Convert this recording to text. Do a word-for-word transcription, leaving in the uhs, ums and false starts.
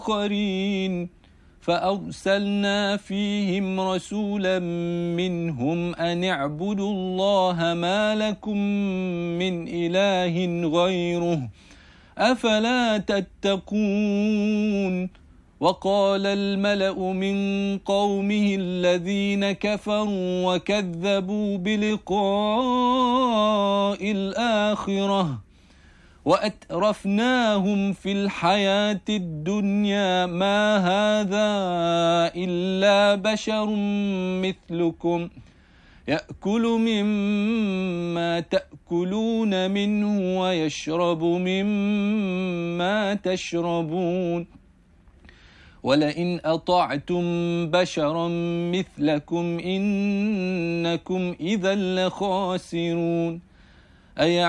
آخرين فأرسلنا فيهم رسولا منهم أن اعبدوا الله ما لكم من إله غيره أفلا تتقون وقال الملأ من قومه الذين كفروا وكذبوا بلقاء الآخرة وأترفناهم في الحياة الدنيا ما هذا إلا بشر مثلكم يأكل مما تأكلون منه ويشرب مما تشربون ولئن أطعتم بشرا مثلكم إنكم إذا لخاسرون أي